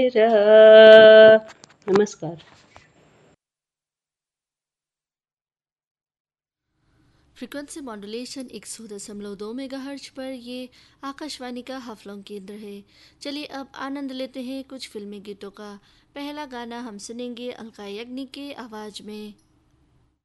नमस्कार. Frequency modulation 100.2 megahertz पर ये आकाशवाणी का हाफलॉन्ग केंद्र है. चलिए अब आनंद लेते हैं कुछ फिल्मी गीतों का. पहला गाना हम सुनेंगे अलका याग्निक के आवाज़ में.